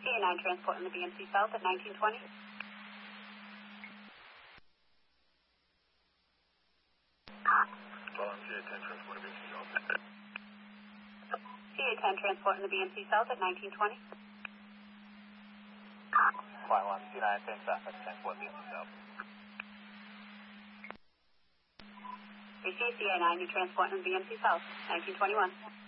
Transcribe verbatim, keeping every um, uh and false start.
C A nine transport in the B M C South at nineteen twenty. Well, I'm C A ten transport in the B M C South. C A ten transport in the B M C South at nineteen twenty. Flight one, C nine ten traffic, transport B M C South. Receive C A nine, you transport in the B M C South, nineteen twenty-one.